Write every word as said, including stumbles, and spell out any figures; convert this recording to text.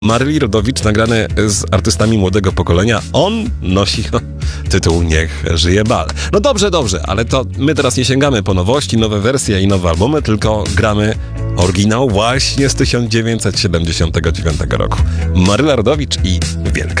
Maryli Rodowicz nagrany z artystami młodego pokolenia. On nosi no, tytuł Niech żyje bal. No dobrze, dobrze, ale to my teraz nie sięgamy po nowości, nowe wersje i nowe albumy, tylko gramy oryginał właśnie z tysiąc dziewięćset siedemdziesiątego dziewiątego roku. Maryla Rodowicz i Wielka.